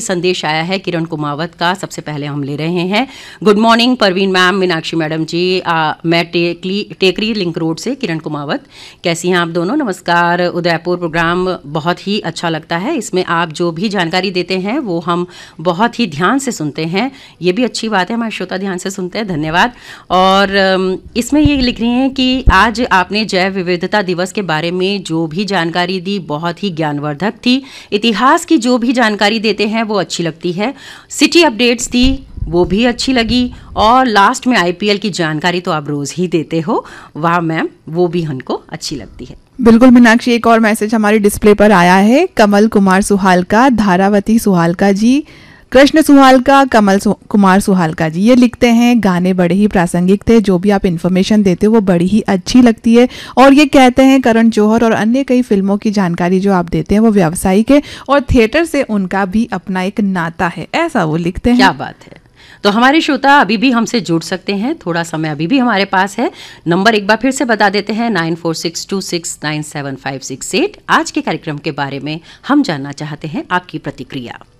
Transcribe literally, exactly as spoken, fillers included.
संदेश आया है किरण कुमावत का, सबसे पहले हम ले रहे हैं। Good morning Parveen ma'am, Meenakshi madam जी, आ, मैं टेकली टेकरी लिंक रोड से किरण कुमावत। कैसी हैं आप दोनों? नमस्कार। उदयपुर प्रोग्राम बहुत ही अच्छा लगता है, इसमें आप जो भी जानकारी देते हैं वो हम बहुत ही ध्यान से सुनते हैं, ये भी अच्छी बात है, हमारे श्रोता ध्यान से सुनते हैं, धन्यवाद। और इसमें ये लिख रही हैं कि आज आपने जैव विविधता दिवस के बारे में जो भी जानकारी दी बहुत ही ज्ञानवर्धक थी। इतिहास की जो भी जानकारी देते हैं वो अच्छी लगती है। सिटी अपडेट्स थी वो भी अच्छी लगी, और लास्ट में आईपीएल की जानकारी तो आप रोज ही देते हो, वाह मैम, वो भी हमको अच्छी लगती है। बिल्कुल मीनाक्षी, एक और मैसेज हमारे डिस्प्ले पर आया है। कमल कुमार सुहालका, धारावती सुहालका जी, कृष्ण सुहालका, कमल सु, कुमार सुहालका जी, ये लिखते हैं गाने बड़े ही प्रासंगिक थे, जो भी आप इन्फॉर्मेशन देते हो वो बड़ी ही अच्छी लगती है। और ये कहते हैं करण जौहर और अन्य कई फिल्मों की जानकारी जो आप देते हैं वो व्यावसायिक है और थिएटर से उनका भी अपना एक नाता है, ऐसा वो लिखते हैं। क्या बात है। तो हमारे श्रोता अभी भी हमसे जुड़ सकते हैं, थोड़ा समय अभी भी हमारे पास है। नंबर एक बार फिर से बता देते हैं, nine four six to six nine seven five six eight. आज के कार्यक्रम के बारे में हम जानना चाहते हैं आपकी प्रतिक्रिया।